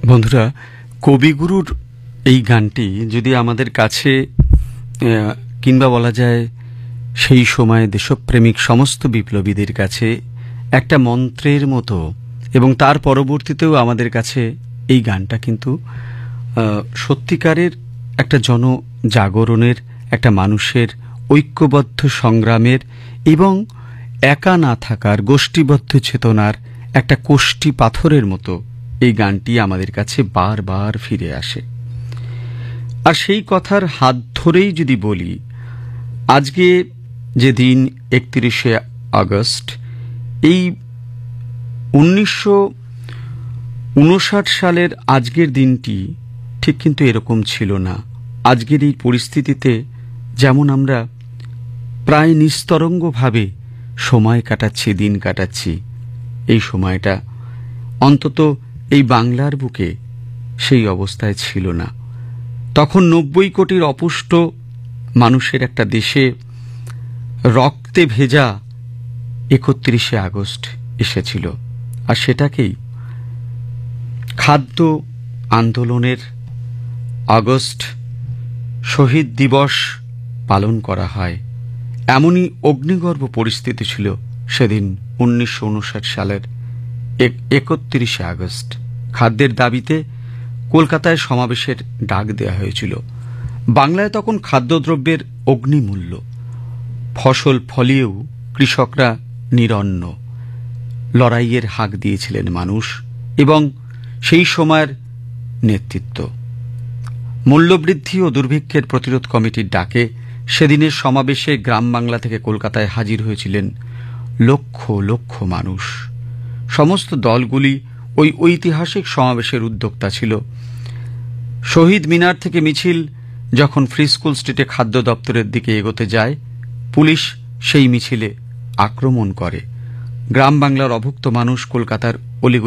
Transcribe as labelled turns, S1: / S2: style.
S1: বন্ধুরা, কবিগুরুর এই গানটি যদি আমাদের কাছে কিংবা বলা যায় সেই সময় দেশপ্রেমিক সমস্ত বিপ্লবীদের কাছে একটা মন্ত্রের মতো, এবং তার পরবর্তীতেও আমাদের কাছে এই গানটা কিন্তু সত্যিকারের একটা জনজাগরণের, একটা মানুষের ঐক্যবদ্ধ সংগ্রামের এবং একা না থাকার গোষ্ঠীবদ্ধ চেতনার একটা কোষ্ঠী পাথরের মতো এই গানটি আমাদের কাছে বারবার ফিরে আসে। আর সেই কথার হাত ধরেই যদি বলি, আজকে যে দিন 31শে আগস্ট, এই 1959 সালের আজকের দিনটি ঠিক কিন্তু এরকম ছিল না। আজকের এই পরিস্থিতিতে যেমন আমরা প্রায় নিস্তরঙ্গভাবে সময় কাটাচ্ছি, দিন কাটাচ্ছি, এই সময়টা অন্তত এই বাংলার বুকে সেই অবস্থায় ছিল না। তখন 90 কোটির অপুষ্ট মানুষের একটা দেশে রক্তে ভেজা 31শে আগস্ট এসেছিল, আর সেটাকেই খাদ্য আন্দোলনের আগস্ট শহীদ দিবস পালন করা হয়। এমনই অগ্নিগর্ভ পরিস্থিতি ছিল সেদিন 1959 সালের 31শে আগস্ট। খাদ্যের দাবিতে কলকাতায় সমাবেশের ডাক দেওয়া হয়েছিল। বাংলায় তখন খাদ্যদ্রব্যের অগ্নিমূল্য, ফসল ফলিয়েও কৃষকরা নিরন্ন। লড়াইয়ের হাঁক দিয়েছিলেন মানুষ এবং সেই সময়ের নেতৃত্ব। মূল্যবৃদ্ধি ও দুর্ভিক্ষের প্রতিরোধ কমিটির ডাকে সেদিনের সমাবেশে গ্রাম বাংলা থেকে কলকাতায় হাজির হয়েছিলেন লক্ষ লক্ষ মানুষ। সমস্ত দলগুলি ওই ঐতিহাসিক সমাবেশের উদ্যোক্তা ছিল। শহীদ মিনার থেকে মিছিল যখন ফ্রি স্কুল স্ট্রিটে খাদ্য দপ্তরের দিকে এগোতে যায়, পুলিশ সেই মিছিলে আক্রমণ করে। গ্রাম বাংলার অভুক্ত মানুষ কলকাতার অলিগলি